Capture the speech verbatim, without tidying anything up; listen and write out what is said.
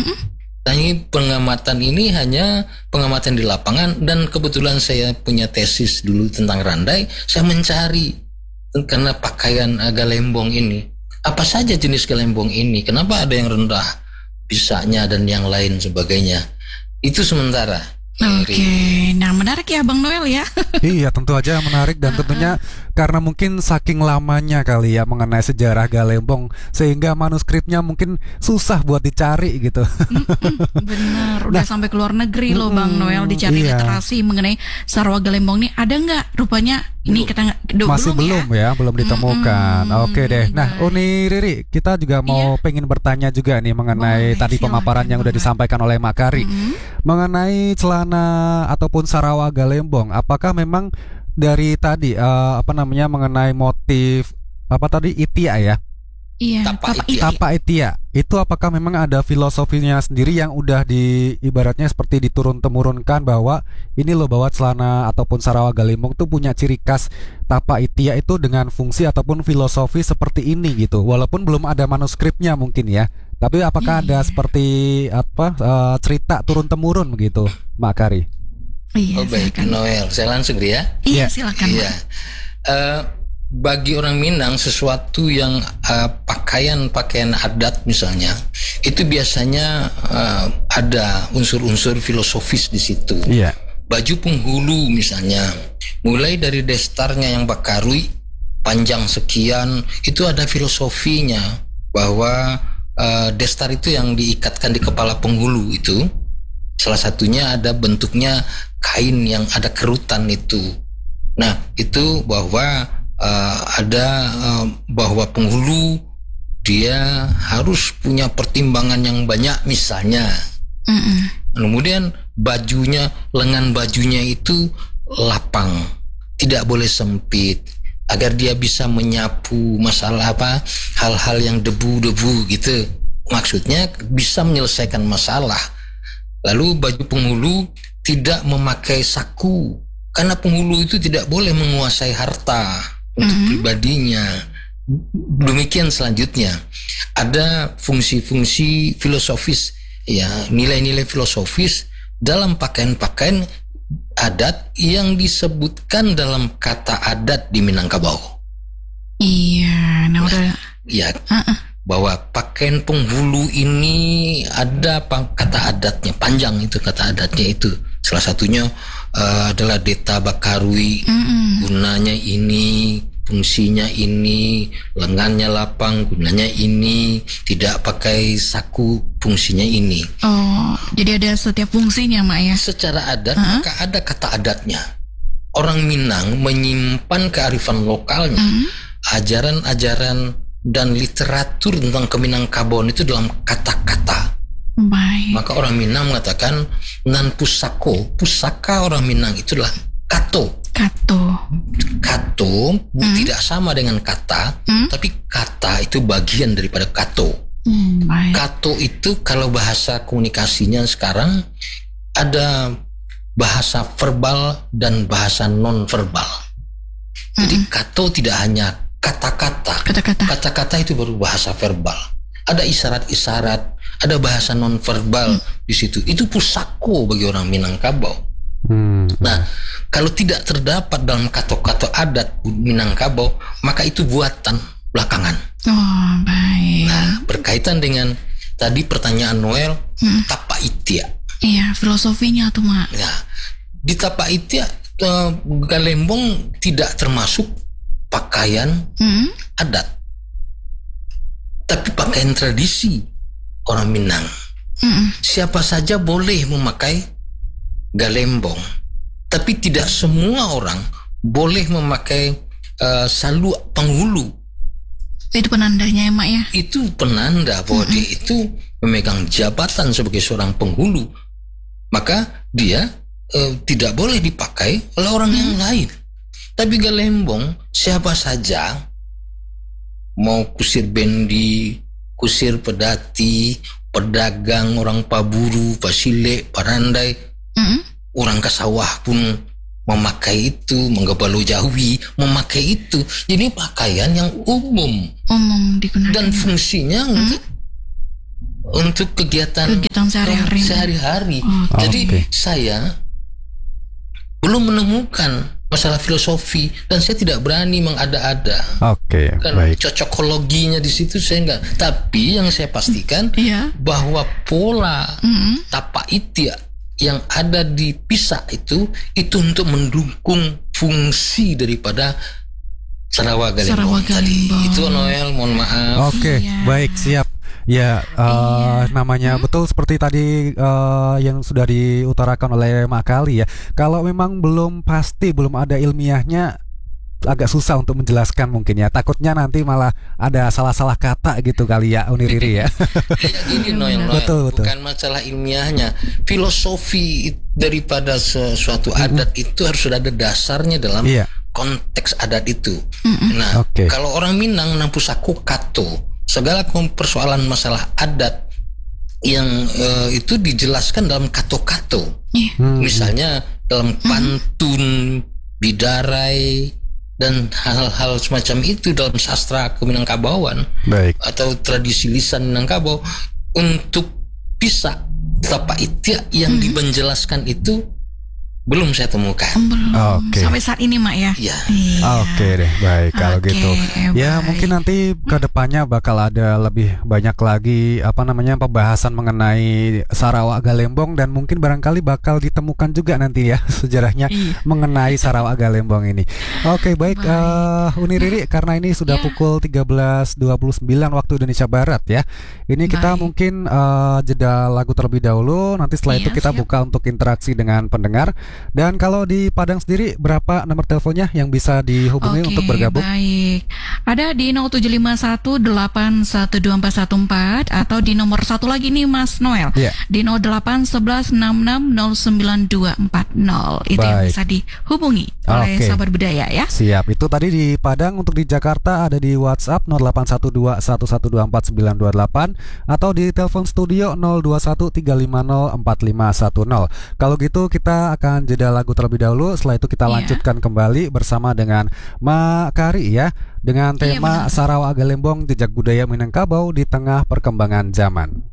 Ini pengamatan ini hanya pengamatan di lapangan, dan kebetulan saya punya tesis dulu tentang randai. Saya mencari karena pakaian galembong ini, apa saja jenis galembong ini, kenapa ada yang rendah bisanya dan yang lain sebagainya. Itu sementara. Oke, okay. Nah menarik ya Bang Noel ya. Iya, tentu aja menarik, dan tentunya karena mungkin saking lamanya kali ya mengenai sejarah galembong, sehingga manuskripnya mungkin susah buat dicari gitu. Benar, udah nah, sampai ke luar negeri loh Bang Noel dicari iya. literasi mengenai sarwa galembong nih, ada nggak? Rupanya ini kita masih belum ya, ya belum ditemukan. Mm-hmm. Oke deh. Nah, Uni Riri, kita juga mau iya. pengen bertanya juga nih mengenai Boleh, tadi pemaparan yang udah disampaikan oleh Mak Kari mm-hmm. mengenai celana ataupun sarawa galembong. Apakah memang dari tadi uh, apa namanya mengenai motif apa tadi itia ya? Iya, tapa itia. Tapa itia. Itu apakah memang ada filosofinya sendiri yang udah di ibaratnya seperti diturun temurunkan bahwa ini loh bahwa celana ataupun sarawa galembong tuh punya ciri khas tapa itia itu dengan fungsi ataupun filosofi seperti ini gitu. Walaupun belum ada manuskripnya mungkin ya. Tapi apakah iya. ada seperti apa uh, cerita turun temurun begitu, Mak Kari? Iya, oh baik, silakan. Noel, saya langsung ya. Iya, silakan. Iya. Uh, bagi orang Minang sesuatu yang uh, pakaian-pakaian adat misalnya, itu biasanya uh, ada unsur-unsur filosofis di situ. Iya. Baju penghulu misalnya, mulai dari destarnya yang bakarui panjang sekian, itu ada filosofinya bahwa uh, destar itu yang diikatkan di kepala penghulu itu. Salah satunya ada bentuknya kain yang ada kerutan itu. Nah, itu bahwa uh, ada uh, bahwa penghulu dia harus punya pertimbangan yang banyak misalnya. Mm-mm. Kemudian bajunya, lengan bajunya itu lapang, tidak boleh sempit, agar dia bisa menyapu masalah apa, hal-hal yang debu-debu gitu. Maksudnya bisa menyelesaikan masalah. Lalu baju penghulu tidak memakai saku, karena penghulu itu tidak boleh menguasai harta untuk mm-hmm. pribadinya. Demikian selanjutnya ada fungsi-fungsi filosofis, ya nilai-nilai filosofis dalam pakaian-pakaian adat yang disebutkan dalam kata adat di Minangkabau. Iya, nah, nah udah. Ya. Uh-uh. Bahwa pakaian penghulu ini ada kata adatnya, panjang itu kata adatnya itu. Salah satunya uh, adalah Deta Bakarui, mm-mm. gunanya ini, fungsinya ini, lengannya lapang, gunanya ini, tidak pakai saku, fungsinya ini. Oh, jadi ada setiap fungsinya, Mak ya? Secara adat, uh-huh. maka ada kata adatnya. Orang Minang menyimpan kearifan lokalnya, mm-hmm. ajaran-ajaran dan literatur tentang Keminangkabauan itu dalam kata-kata. Baik. Maka orang Minang mengatakan nan pusako, pusaka orang Minang itu adalah kato. Kato. Kato hmm. tidak sama dengan kata, hmm? tapi kata itu bagian daripada kato. Hmm, baik. Kato itu kalau bahasa komunikasinya sekarang ada bahasa verbal dan bahasa non verbal. Hmm. Jadi kato tidak hanya kata-kata. Kata-kata. Kata-kata itu baru bahasa verbal. Ada isyarat-isyarat, ada bahasa non-verbal hmm. di situ. Itu pusako bagi orang Minangkabau. Hmm. Nah, kalau tidak terdapat dalam kata-kata adat Minangkabau, maka itu buatan belakangan. Oh, baik. Nah, berkaitan dengan tadi pertanyaan Noel, hmm. tapa itia. Iya, filosofinya tuh, Mak. Nah, di tapa itia, uh, galembong tidak termasuk pakaian hmm? adat, tapi pakaian tradisi orang Minang. Hmm. Siapa saja boleh memakai galembong, tapi tidak semua orang boleh memakai uh, saluk penghulu. Itu penandanya ya, Mak ya? Itu penanda bahwa hmm. dia itu memegang jabatan sebagai seorang penghulu. Maka dia uh, tidak boleh dipakai oleh orang hmm. yang lain. Tapi galembong siapa saja, mau kusir bendi, kusir pedati, pedagang, orang paburu, pasile, parandai, mm-hmm. orang kasawah pun memakai itu, menggabalu jawi memakai itu. Jadi pakaian yang umum, umum digunakan. Dan fungsinya mm-hmm. untuk untuk kegiatan Kegiatan sehari-hari. sehari-hari. Oh, Jadi oke. saya belum menemukan masalah filosofi dan saya tidak berani mengada-ada. Oke, Kan baik. cocokologinya di situ saya enggak. Tapi yang saya pastikan Iya. bahwa pola Mm-mm. tapa itia yang ada di Pisa itu itu untuk mendukung fungsi daripada Sarawak Galembong Sarawak tadi. Galembong. Itu Noel, mohon maaf. Oke, Iya. baik, siap. Ya, eh, Iya. namanya betul seperti tadi eh, yang sudah diutarakan oleh Mak Kali ya. Kalau memang belum pasti, belum ada ilmiahnya, agak susah untuk menjelaskan mungkin ya. Takutnya nanti malah ada salah-salah kata gitu kali ya, Uni Riri ya. Kayak gini Noel, Noel. Betul, betul. Bukan masalah ilmiahnya. Filosofi daripada sesuatu adat itu harus sudah ada dasarnya dalam Iya. konteks adat itu. Mm-mm. Nah, Oke. kalau orang Minang nampusaku kato, segala kom- persoalan masalah adat yang eh, itu dijelaskan dalam kato-kato. Iya. Hmm. Misalnya dalam pantun, bidarai dan hal-hal semacam itu dalam sastra Keminangkabauan Baik. atau tradisi lisan Minangkabau untuk bisa tapa itia yang dimenjelaskan itu belum saya temukan. Belum. Oke. Sampai saat ini, Mak ya. Ya. Iya. Oke deh, baik kalau Oke, gitu. Ya baik. mungkin nanti ke depannya bakal ada lebih banyak lagi apa namanya pembahasan mengenai Sarawak Galembong dan mungkin barangkali bakal ditemukan juga nanti ya sejarahnya Iya. mengenai Sarawak Galembong ini. Oke, baik, Baik. eh, Uni Riri, karena ini sudah Ya. pukul tiga belas dua puluh sembilan waktu Indonesia Barat ya. Ini kita Baik. mungkin eh, jeda lagu terlebih dahulu, nanti setelah itu Iya, kita siap. buka untuk interaksi dengan pendengar. Dan kalau di Padang sendiri berapa nomor teleponnya yang bisa dihubungi Oke, untuk bergabung? baik. Ada di nol tujuh lima satu delapan satu dua empat satu empat atau di nomor satu lagi nih Mas Noel. Iya. Di nol delapan sebelas enam enam nol sembilan dua empat nol. Itu yang Baik. bisa dihubungi oleh Oke. sahabat budaya ya. Siap, itu tadi di Padang. Untuk di Jakarta ada di WhatsApp nol delapan satu dua satu satu dua empat sembilan dua delapan atau di telepon studio nol dua satu tiga lima nol empat lima satu nol. Kalau gitu kita akan jeda lagu terlebih dahulu. Setelah itu kita Iya. lanjutkan kembali bersama dengan Mak Kari ya, dengan Iya, tema benar. Sarawak Galembong, jejak budaya Minangkabau di tengah perkembangan zaman.